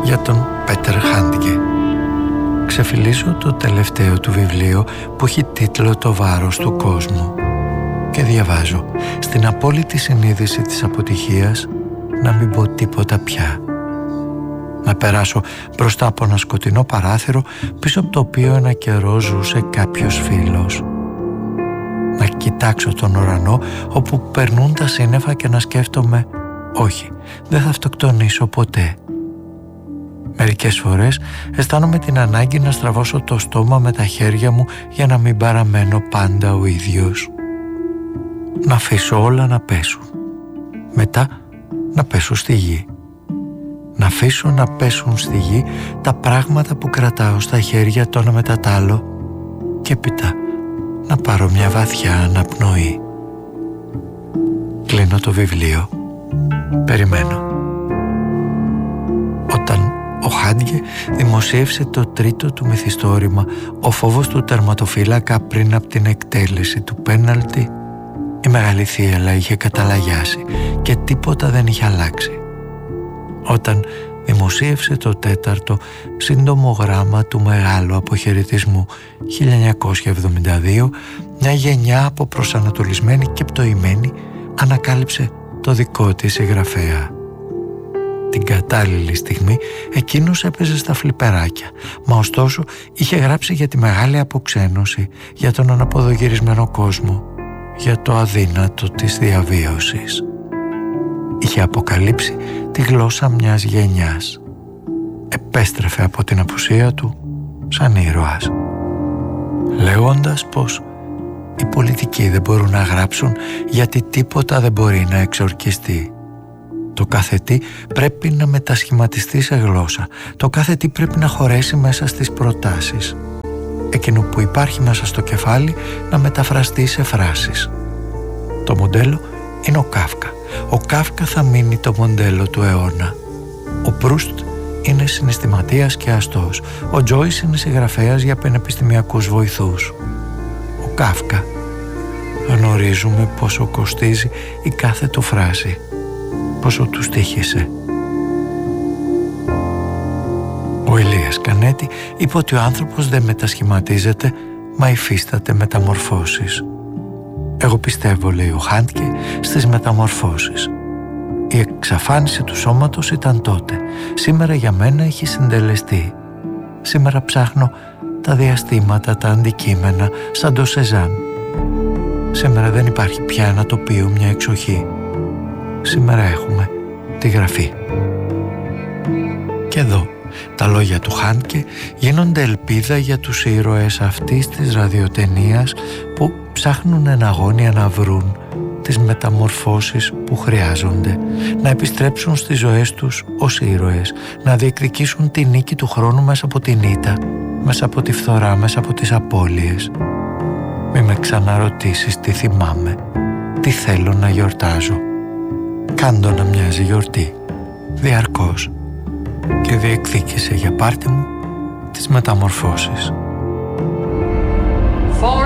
για τον Πέτερ Χάντκε. Ξεφυλίζω το τελευταίο του βιβλίο που έχει τίτλο «Το βάρος του κόσμου» και διαβάζω στην απόλυτη συνείδηση της αποτυχίας να μην πω τίποτα πια. Να περάσω μπροστά από ένα σκοτεινό παράθυρο πίσω από το οποίο ένα καιρό ζούσε κάποιος φίλος. Να κοιτάξω τον ουρανό όπου περνούν τα σύννεφα και να σκέφτομαι «Όχι, δεν θα αυτοκτονήσω ποτέ». Μερικές φορές αισθάνομαι την ανάγκη να στραβώσω το στόμα με τα χέρια μου για να μην παραμένω πάντα ο ίδιος. Να αφήσω όλα να πέσουν. Μετά να πέσω στη γη. Να αφήσω να πέσουν στη γη τα πράγματα που κρατάω στα χέρια το ένα μετά τ' άλλο και έπειτα να πάρω μια βαθιά αναπνοή. Κλείνω το βιβλίο. Περιμένω. Όταν ο Χάντκε δημοσίευσε το τρίτο του μυθιστόρημα «Ο φόβος του τερματοφύλακα» πριν από την εκτέλεση του πέναλτι, η μεγάλη θύελλα είχε καταλαγιάσει και τίποτα δεν είχε αλλάξει. Όταν δημοσίευσε το τέταρτο σύντομο γράμμα του μεγάλου αποχαιρετισμού 1972, μια γενιά από προσανατολισμένη και πτωημένη ανακάλυψε το δικό της συγγραφέα. Την κατάλληλη στιγμή εκείνος έπαιζε στα φλιπεράκια, μα ωστόσο είχε γράψει για τη μεγάλη αποξένωση, για τον αναποδογυρισμένο κόσμο, για το αδύνατο της διαβίωσης. Είχε αποκαλύψει τη γλώσσα μιας γενιάς. Επέστρεφε από την απουσία του σαν ήρωας, λέγοντας πως οι πολιτικοί δεν μπορούν να γράψουν γιατί τίποτα δεν μπορεί να εξορκιστεί. Το κάθε τι πρέπει να μετασχηματιστεί σε γλώσσα. Το κάθε τι πρέπει να χωρέσει μέσα στις προτάσεις. Εκείνο που υπάρχει μέσα στο κεφάλι να μεταφραστεί σε φράσεις. Το μοντέλο είναι ο Κάφκα. Ο Κάφκα θα μείνει το μοντέλο του αιώνα. Ο Προύστ είναι συναισθηματίας και αστός. Ο Τζόις είναι συγγραφέας για πανεπιστημιακούς βοηθούς. Ο Κάφκα γνωρίζουμε πόσο κοστίζει η κάθε του φράση, πόσο του στοίχησε. Ο Ηλίας Κανέτη είπε ότι ο άνθρωπος δεν μετασχηματίζεται, μα υφίσταται μεταμορφώσεις. Εγώ πιστεύω, λέει ο Χάντκε, στις μεταμορφώσεις. Η εξαφάνιση του σώματος ήταν τότε. Σήμερα για μένα έχει συντελεστεί. Σήμερα ψάχνω τα διαστήματα, τα αντικείμενα, σαν το Σεζάν. Σήμερα δεν υπάρχει πια ένα τοπίο, μια εξοχή. Σήμερα έχουμε τη γραφή. Και εδώ τα λόγια του Χάντκε γίνονται ελπίδα για τους ήρωες αυτής της ραδιοτενίας που ψάχνουν εναγώνια να βρουν τις μεταμορφώσεις που χρειάζονται, να επιστρέψουν στις ζωές τους ως ήρωες, να διεκδικήσουν τη νίκη του χρόνου μέσα από την ήττα, μέσα από τη φθορά, μέσα από τις απώλειες. Μη με ξαναρωτήσεις τι θυμάμαι, τι θέλω να γιορτάζω. Κάντο να μοιάζει γιορτή, διαρκώς, και διεκδίκησε για πάρτι μου τις μεταμορφώσεις.